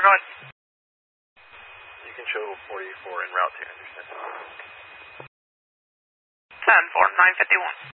go ahead. You can show 44 en route to Anderson. 10-4, 951.